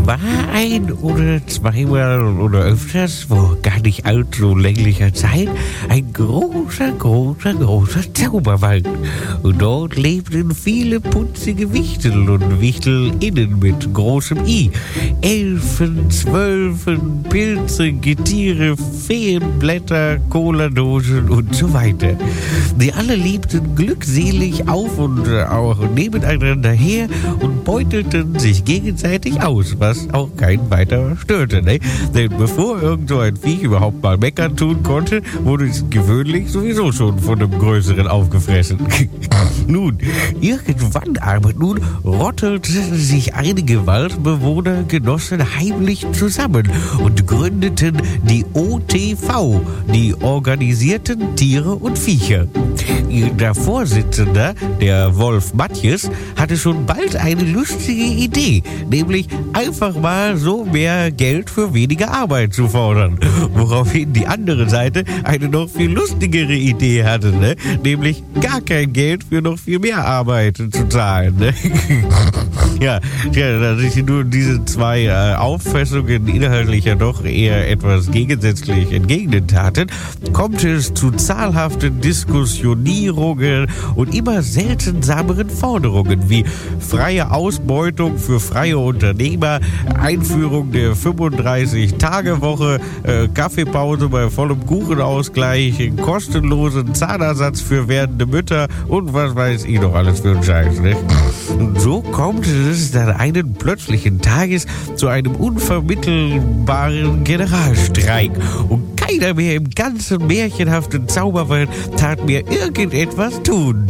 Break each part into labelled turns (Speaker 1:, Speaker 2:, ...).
Speaker 1: war ein oder zweimal oder öfters, vor gar nicht allzu länglicher Zeit, ein großer Zauberwald. Und dort lebten viele putzige Wichtel und Wichtelinnen mit großem I. Elfen, Zwölfen, Pilze, Getiere, Feenblätter, Cola-Dosen und so weiter. Die alle lebten glückselig auf und auch nebeneinander her und beutelten sich gegenseitig aus, was auch keinen weiter störte. Ne? Denn bevor irgend so ein Viech überhaupt mal meckern tun konnte, wurde es gewöhnlich sowieso schon von einem Größeren aufgefressen. Nun, irgendwann aber rottelten sich einige Waldbewohnergenossen heimlich zusammen und gründeten die OTV, die organisierten Tiere und Viecher. Der Vorsitzende, der Wolf Matjes, hatte schon bald eine lustige Idee, nämlich einfach mal so mehr Geld für weniger Arbeit zu fordern. Woraufhin die andere Seite eine noch viel lustigere Idee hatte, ne? Nämlich gar kein Geld für noch viel mehr Arbeit zu zahlen. Ne? Ja, da sich nur diese zwei Auffassungen inhaltlich ja doch eher etwas gegensätzlich entgegentaten, kommt es zu zahlhaften Diskussionierungen und immer seltsameren Forderungen wie freie Ausbeutung für freie Unternehmer, Einführung der 35-Tage-Woche, Kaffeepause bei vollem Kuchenausgleich, kostenlosen Zahnersatz für werdende Mütter und was weiß ich noch alles für einen Scheiß. Ne? Und so kommt es dann einen plötzlichen Tages zu einem unvermittelbaren Generalstreik. Und keiner mehr im ganzen märchenhaften Zauberwald tat mir irgendetwas tun.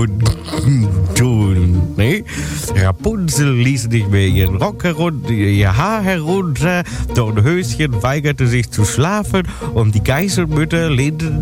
Speaker 1: Ne? Rapunzel ließ nicht mehr ihren Rock herunter, ihr Haar herunter, Dornhöschen weigerte sich zu schlafen und die Geißelmütter lehnten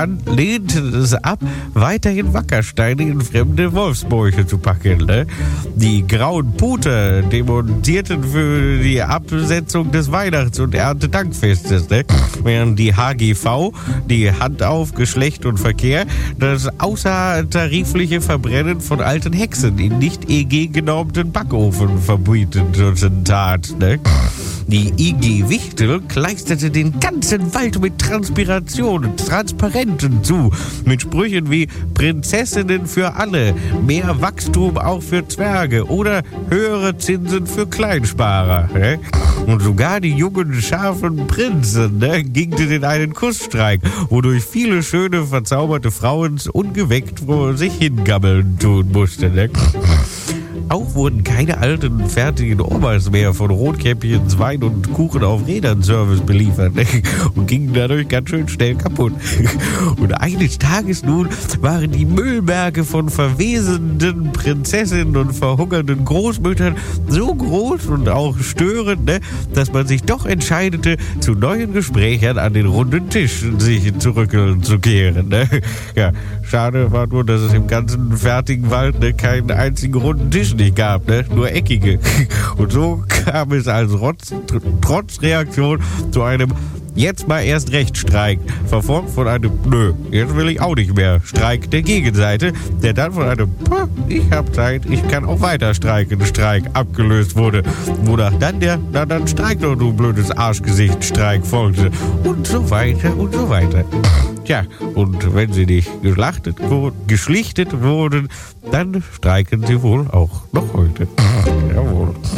Speaker 1: es ab, weiterhin Wackersteine in fremde Wolfsbäuche zu packen. Ne? Die grauen Puter demontierten für die Absetzung des Weihnachts- und Erntedankfestes, ne? Während die HGV, die Hand auf Geschlecht und Verkehr, das außertarifliche Verbrennen von alten Hexen in nicht EG-genormten Backofen verbieten tat. Ne? Die IG Wichtel kleisterte den ganzen Wald mit Transpirationen, Transparenten zu, mit Sprüchen wie Prinzessinnen für alle, mehr Wachstum auch für Zwerge oder höhere Zinsen für Kleinsparer. Ne? Und sogar die jungen, scharfen Prinzen, ne, gingen in einen Kussstreik, wodurch viele schöne, verzauberte Frauen ungeweckt vor sich hingammeln tun mussten. Ne? Auch wurden keine alten, fertigen Omas mehr von Rotkäppchens Wein und Kuchen auf Rädern Service beliefert, ne? Und gingen dadurch ganz schön schnell kaputt. Und eines Tages waren die Müllberge von verwesenden Prinzessinnen und verhungernden Großmüttern so groß und auch störend, ne, dass man sich doch entscheidete, zu neuen Gesprächen an den runden Tisch sich zurückzukehren. Ne? Ja, schade war nur, dass es im ganzen fertigen Wald, ne, keinen einzigen runden Tisch nicht gab, ne? Nur eckige. Und so kam es als Trotzreaktion zu einem jetzt mal erst recht Streik, verfolgt von einem Nö, jetzt will ich auch nicht mehr Streik der Gegenseite, der dann von einem ich hab Zeit, ich kann auch weiter streiken Streik abgelöst wurde, wonach dann der dann streik doch, du blödes Arschgesicht Streik folgte und so weiter und so weiter. Tja, und wenn sie nicht geschlichtet wurden, dann streiken sie wohl auch noch heute. Jawohl.